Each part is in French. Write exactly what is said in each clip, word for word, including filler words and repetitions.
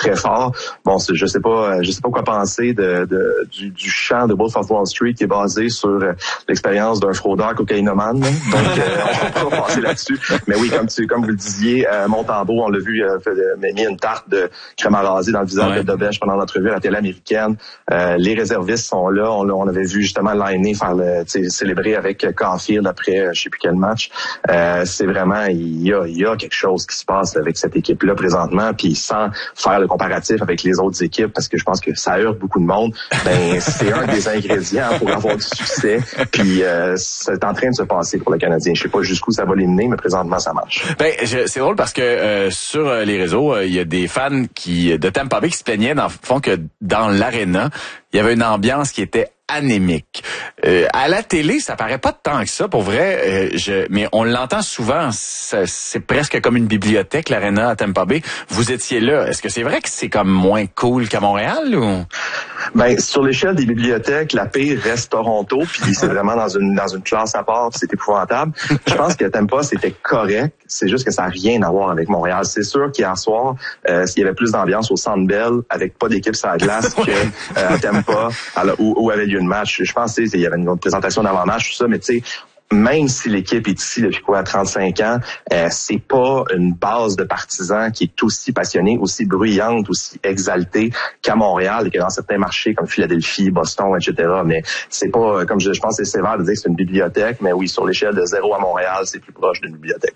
très fort. Bon, c'est, je sais pas, je sais pas quoi penser de, de du, du chant de Wolf of Wall Street qui est basé sur euh, l'expérience d'un fraudeur cocaïnomane. Donc, euh, on va passer là-dessus. Mais oui, comme tu, comme vous le disiez, euh, Montembeault, on l'a vu, euh, m'a mis une tarte de crème à raser dans le visage ouais. de Dobèche pendant l'entrevue à la télé américaine. Euh, les réservistes sont là. On, on avait vu justement Lainé faire le, célébrer avec Caulfield après je sais plus quel match. Euh, c'est vraiment, il y a, il y a quelque chose qui se passe avec cette équipe-là présentement. Puis sans faire le comparatif avec les autres équipes, parce que je pense que ça heurte beaucoup de monde, ben c'est un des ingrédients pour avoir du succès. Puis euh, c'est en train de se passer pour le Canadien. Je sais pas jusqu'où ça va les mener, mais présentement ça marche. Ben je, c'est drôle parce que euh, sur les réseaux, il euh, y a des fans qui de Tampa Bay qui se plaignaient dans le fond que dans l'aréna, il y avait une ambiance qui était anémique. Euh, à la télé, ça paraît pas tant que ça, pour vrai. Euh, je, mais on l'entend souvent. Ça, c'est presque comme une bibliothèque, l'aréna à Tampa Bay. Vous étiez là. Est-ce que c'est vrai que c'est comme moins cool qu'à Montréal ou? Ben sur l'échelle des bibliothèques, la pire reste Toronto, puis c'est vraiment dans une dans une classe à part, puis c'est épouvantable. Je pense que Tampa c'était correct. C'est juste que ça n'a rien à voir avec Montréal. C'est sûr qu'hier soir, euh, s'il y avait plus d'ambiance au Centre Bell avec pas d'équipe sur la glace que euh, à Tampa, alors, où, où avait lieu le match. Je pense qu'il y avait une présentation d'avant-match, tout ça, mais tu sais, même si l'équipe est ici depuis quoi, trente-cinq ans, euh, c'est pas une base de partisans qui est aussi passionnée, aussi bruyante, aussi exaltée qu'à Montréal et que dans certains marchés comme Philadelphie, Boston, et cetera. Mais c'est pas, comme je, je pense que c'est sévère de dire que c'est une bibliothèque, mais oui, sur l'échelle de zéro à Montréal, c'est plus proche d'une bibliothèque.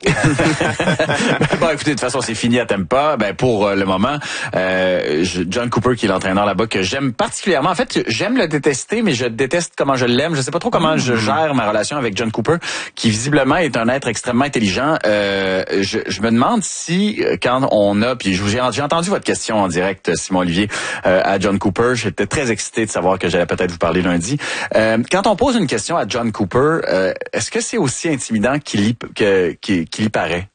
Bon, écoutez, de toute façon, c'est fini à Tampa. Ben, pour euh, le moment, euh, John Cooper, qui est l'entraîneur là-bas, que j'aime particulièrement. En fait, j'aime le détester, mais je déteste comment je l'aime. Je sais pas trop comment mmh. je gère ma relation avec John Cooper, qui visiblement est un être extrêmement intelligent. Euh, je, je me demande si, quand on a, puis j'ai, j'ai entendu votre question en direct, Simon Olivier, euh, à John Cooper, j'étais très excité de savoir que j'allais peut-être vous parler lundi. Euh, quand on pose une question à John Cooper, euh, est-ce que c'est aussi intimidant qu'il y, que, qu'il, qu'il y paraît?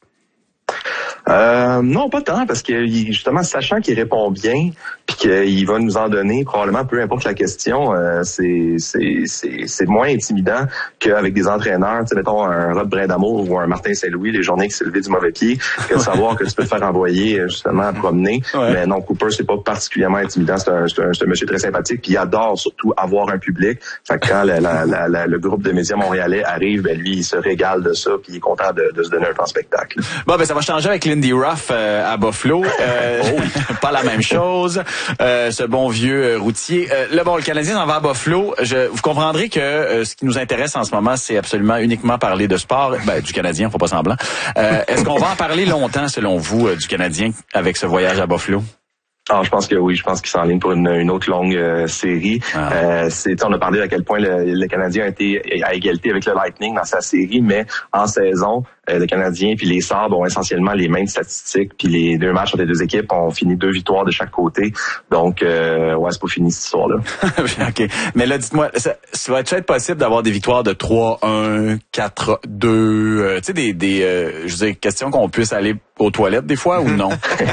Euh, non, pas tant, parce que justement, sachant qu'il répond bien, puis qu'il va nous en donner probablement, peu importe la question, euh, c'est, c'est, c'est, c'est moins intimidant qu'avec des entraîneurs, tu sais, mettons un Rob Brindamour ou un Martin Saint-Louis, les journées qui s'est levé du mauvais pied, que de savoir que tu peux te faire envoyer justement à promener. Ouais. Mais non, Cooper, c'est pas particulièrement intimidant. C'est un, c'est un, c'est un monsieur très sympathique, puis il adore surtout avoir un public. Fait que quand la, la, la, la, le groupe de médias montréalais arrive, ben lui, il se régale de ça, puis il est content de, de se donner un temps spectacle. Bon, ben ça va changer avec Lindy Ruff euh, à Buffalo. Euh, oh. Pas la même chose. Euh, ce bon vieux euh, routier. Euh, là, bon, le Canadien en va à Buffalo. Je, vous comprendrez que euh, ce qui nous intéresse en ce moment, c'est absolument uniquement parler de sport. Ben, du Canadien, faut pas semblant. Euh, est-ce qu'on va en parler longtemps, selon vous, euh, du Canadien avec ce voyage à Buffalo? Ah, je pense que oui, je pense qu'il s'enligne pour une, une autre longue euh, série. Ah. Euh, c'est, on a parlé à quel point le, le Canadien a été à égalité avec le Lightning dans sa série, mais en saison, euh, le Canadien puis les Sabres ont essentiellement les mêmes statistiques, puis les deux matchs entre les deux équipes ont fini deux victoires de chaque côté. Donc, euh, ouais, c'est pas fini cette histoire-là. OK. Mais là, dites-moi, ça, ça va-tu être possible d'avoir des victoires de trois un, quatre deux, euh, tu sais, des, des euh, je veux dire, questions qu'on puisse aller aux toilettes des fois ou non?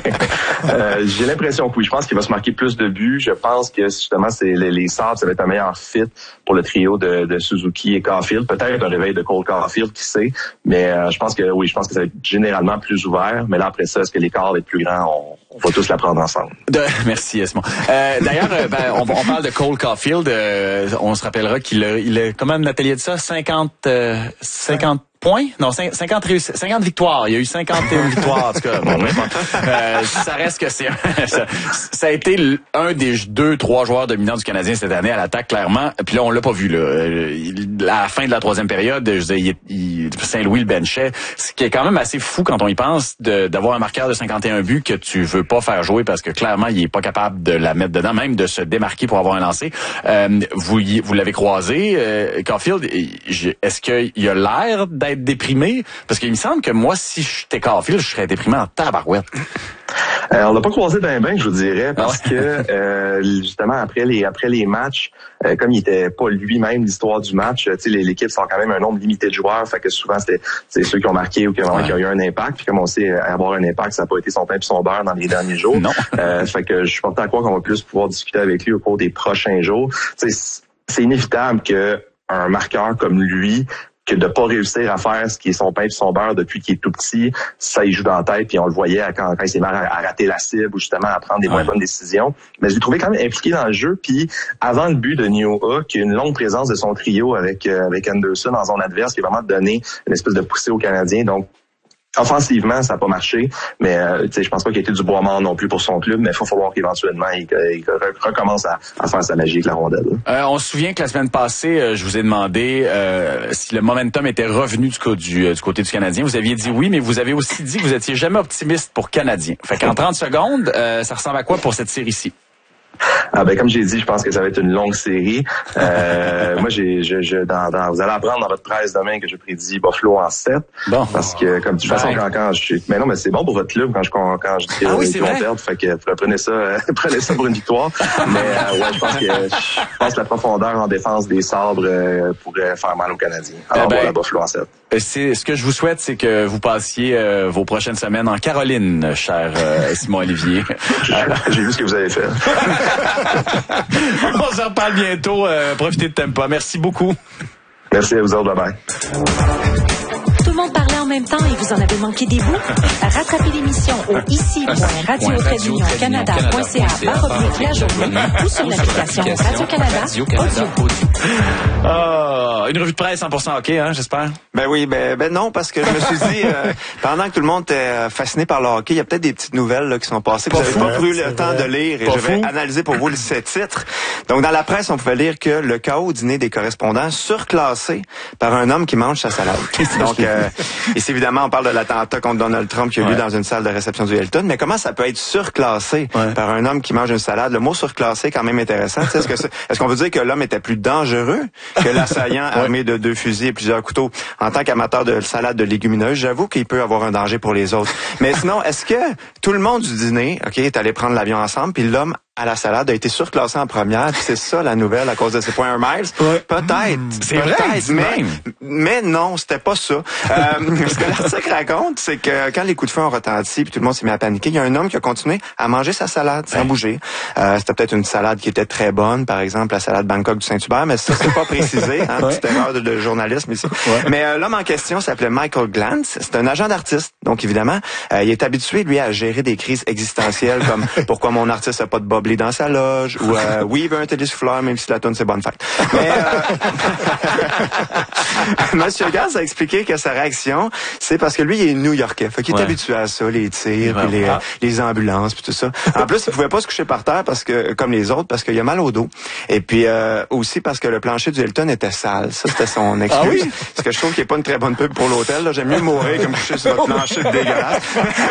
euh, j'ai l'impression que oui. Je pense qu'il va se marquer plus de buts. Je pense que justement, c'est les, les Sabres, ça va être un meilleur fit pour le trio de, de Suzuki et Caulfield. Peut-être un réveil de Cole Caulfield, qui sait. Mais euh, je pense que oui, je pense que ça va être généralement plus ouvert. Mais là, après ça, est-ce que l'écart va être plus grand? On, on va tous la prendre ensemble. De, merci, Esmond. Euh, d'ailleurs, euh, ben, on, on parle de Cole Caulfield. Euh, on se rappellera qu'il a, il a, comment Nathalie a dit ça? cinquante, euh, cinquante points? Non, cinquante réussi, cinquante victoires. Il y a eu cinquante et une victoires, en tout cas. Bon, euh, ça reste que c'est ça, ça a été un des deux, trois joueurs dominants du Canadien cette année à l'attaque, clairement. Puis là, on l'a pas vu, là. À la fin de la troisième période, je disais, il, il, Saint-Louis le benchait. Ce qui est quand même assez fou quand on y pense, de, d'avoir un marqueur de cinquante et un buts que tu veux pas faire jouer parce que clairement, il est pas capable de la mettre dedans, même de se démarquer pour avoir un lancer. Euh, vous, vous l'avez croisé, euh, Caulfield. Est-ce qu'il a l'air d'être déprimé? Parce qu'il me semble que moi, si j'étais Caulfield, je serais déprimé en tabarouette. Euh, on l'a pas croisé ben ben, je vous dirais, parce que euh, justement après les après les matchs, euh, comme il était pas lui-même l'histoire du match, tu sais, l'équipe sort quand même un nombre limité de joueurs, fait que souvent c'était c'est ceux qui ont marqué ou qui ont, ouais. qui ont eu un impact. Puis comme on sait, avoir un impact, ça n'a pas été son pain puis son beurre dans les derniers jours. Non. Euh, fait que je suis porté à croire qu'on va plus pouvoir discuter avec lui au cours des prochains jours. Tu sais, c'est inévitable que un marqueur comme lui, que de pas réussir à faire ce qui est son pain et son beurre depuis qu'il est tout petit, ça il joue dans la tête, puis on le voyait quand, quand il s'est mis à, à rater la cible ou justement à prendre des ouais. moins bonnes décisions. Mais je l'ai trouvé quand même impliqué dans le jeu, puis avant le but de Neo Hook, une longue présence de son trio avec euh, avec Anderson en zone adverse qui a vraiment donné une espèce de poussée aux Canadiens. Donc offensivement, ça n'a pas marché, mais euh, je pense pas qu'il ait été du bois mort non plus pour son club, mais il faut falloir qu'éventuellement, il, il recommence à, à faire sa magie avec la rondelle. Euh, on se souvient que la semaine passée, euh, je vous ai demandé euh, si le momentum était revenu du, co- du, euh, du côté du Canadien. Vous aviez dit oui, mais vous avez aussi dit que vous étiez jamais optimiste pour Canadien. Fait qu'en trente secondes, euh, ça ressemble à quoi pour cette série-ci? Ah ben comme j'ai dit, je pense que ça va être une longue série. Euh, moi, j'ai, je, je, dans, dans, vous allez apprendre dans votre presse demain que je prédis Buffalo en sept. Bon. Parce que comme de toute façon, quand, quand je suis, mais non, mais c'est bon pour votre club quand je quand je dis ah oui, qu'ils vont perdre. Fait que prenez ça, euh, prenez ça pour une victoire. Mais euh, ouais, je pense que je pense que la profondeur en défense des Sabres euh, pourrait faire mal aux Canadiens. Alors eh ben, voilà Buffalo en sept. C'est ce que je vous souhaite, c'est que vous passiez euh, vos prochaines semaines en Caroline, cher euh, Simon Olivier. J'ai vu ce que vous avez fait. On s'en reparle bientôt. Euh, profitez de Tampa. Merci beaucoup. Merci à vous autres. Bye bye. Tout le monde parlait en même temps et vous en avez manqué des bouts? Rattrapez l'émission au ici point radio union canada point c a barre oblique la journée ou sur l'application Radio-Canada Audio. Ah, une revue de presse cent pour cent hockey, hein, j'espère? Ben oui, ben, ben non, parce que je me suis dit, euh, pendant que tout le monde était fasciné par le hockey, il y a peut-être des petites nouvelles là, qui sont passées que vous n'avez pas pris le temps de lire et pas je vais fou. analyser pour vous ces titres. Donc, dans la presse, on pouvait lire que le chaos au dîner des correspondants surclassé par un homme qui mange sa salade. Donc, euh, ici, évidemment, on parle de l'attentat contre Donald Trump qui a eu lieu dans une salle de réception du Hilton, mais comment ça peut être surclassé ouais. par un homme qui mange une salade? Le mot surclassé est quand même intéressant. Est-ce que c'est, est-ce qu'on veut dire que l'homme était plus dangereux que l'assaillant ouais. armé de deux fusils et plusieurs couteaux? En tant qu'amateur de salade de légumineuses, j'avoue qu'il peut avoir un danger pour les autres. Mais sinon, est-ce que tout le monde du dîner, ok, est allé prendre l'avion ensemble, puis l'homme à la salade a été surclassé en première, puis c'est ça la nouvelle à cause de ces points miles. Ouais. Peut-être. Mmh, c'est peut-être, vrai, mais, mais non, c'était pas ça. Euh, ce que l'article raconte, c'est que quand les coups de feu ont retenti puis tout le monde s'est mis à paniquer, il y a un homme qui a continué à manger sa salade sans ouais. bouger. Euh, c'était peut-être une salade qui était très bonne, par exemple la salade Bangkok du Saint-Hubert, mais ça c'est pas précisé, hein, ouais. petite erreur de, de journalisme ici. Ouais. Mais euh, l'homme en question s'appelait Michael Glantz, c'est un agent d'artiste, donc évidemment, euh, il est habitué lui à gérer des crises existentielles comme pourquoi mon artiste a pas de boblé dans sa loge ou euh, oui, il veut un télésouffleur même si la tourne c'est bonne fête. Mais euh, Monsieur Gans a expliqué que sa réaction, c'est parce que lui il est New-Yorkais, fait qu'il ouais. est habitué à ça, les tirs, ouais, puis les, ah. les ambulances, puis tout ça. En plus, il pouvait pas se coucher par terre parce que comme les autres parce qu'il a mal au dos. Et puis euh, aussi parce que le plancher du Hilton était sale. Ça c'était son excuse. Ah oui? Ce que je trouve qui est pas une très bonne pub pour l'hôtel. Là. J'aime mieux mourir comme coucher sur votre plancher dégueulasse.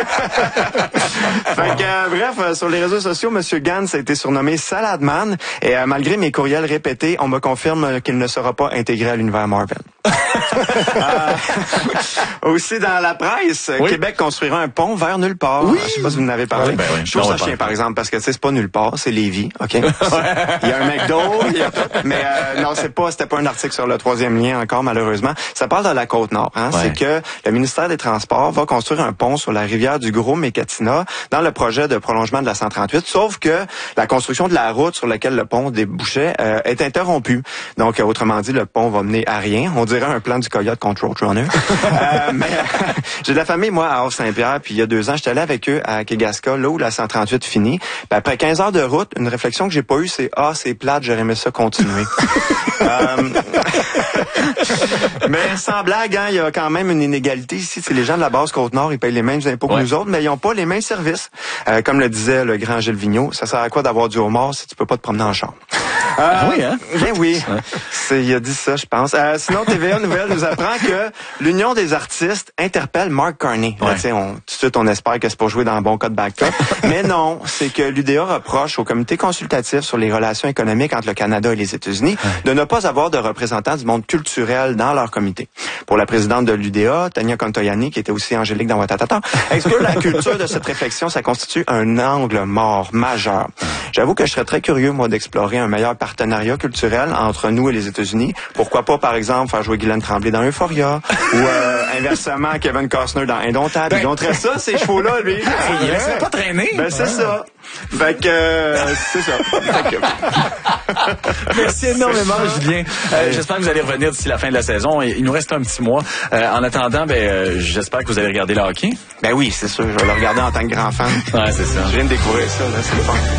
Fait que euh, bref, euh, sur les réseaux sociaux, Monsieur Gans a été surnommé Saladman et euh, malgré mes courriels répétés, on me confirme qu'il ne sera pas intégré à l'univers Marvel. euh, aussi dans la presse, oui. Québec construira un pont vers nulle part. Oui. Je sais pas si vous en avez parlé. Ben oui. Je trouve non, ça chien, par exemple, parce que tu sais, c'est pas nulle part, c'est Lévis, ok. Il y a un McDo, il y a tout, mais euh, non, c'est pas, c'était pas un article sur le troisième lien encore malheureusement. Ça parle de la Côte-Nord. Hein. Ouais. C'est que le ministère des Transports va construire un pont sur la rivière du Gros-Mécatina dans le projet de prolongement de la cent trente-huit. Sauf que la construction de la route sur laquelle le pont débouchait euh, est interrompue. Donc, euh, autrement dit, le pont va mener à rien. On dirait un plan du Coyote contre Roadrunner. euh, mais j'ai de la famille, moi, à Havre-Saint-Pierre, puis il y a deux ans, j'étais allé avec eux à Kegaska, là où la cent trente-huit finit. Puis après quinze heures de route, une réflexion que j'ai pas eue, c'est « Ah, c'est plate, j'aurais aimé ça continuer. » euh, Mais sans blague, hein, il y a quand même une inégalité ici. C'est les gens de la base Côte-Nord, ils payent les mêmes impôts que ouais. nous autres, mais ils n'ont pas les mêmes services. Euh, comme le disait le grand Gilles Vigneault, ça sert à quoi d'avoir du homard si tu peux pas te promener en char? Euh, ah oui, hein? Ben oui. C'est, il a dit ça, je pense. Euh, sinon, T V A Nouvelle nous apprend que l'Union des artistes interpelle Mark Carney. Ouais. Là, on, tout de suite, on espère que c'est pour jouer dans le bon cas de backup. Mais non, c'est que l'U D A reproche au comité consultatif sur les relations économiques entre le Canada et les États-Unis ouais. de ne pas avoir de représentants du monde culturel dans leur comité. Pour la présidente de l'U D A, Tania Contoyani, qui était aussi angélique dans Watatata, exclure la culture de cette réflexion, ça constitue un angle mort majeur. j'avoue que je serais très curieux, moi, d'explorer un meilleur partenariat culturel entre nous et les États-Unis. Pourquoi pas, par exemple, faire jouer Guylaine Tremblay dans Euphoria ou euh, inversement Kevin Costner dans Indomptable. Il montrait ça, ces chevaux-là, lui. Il ne laisserait pas traîner. Ben, c'est ça. Fait que, euh, c'est ça. Fait que... Merci énormément, Julien. Euh, j'espère que vous allez revenir d'ici la fin de la saison. Il nous reste un petit mois. Euh, en attendant, ben, euh, j'espère que vous allez regarder le hockey. Ben oui, c'est sûr. Je vais le regarder en tant que grand fan. Ouais, c'est ça. Je viens de découvrir ça, là. C'est le fun.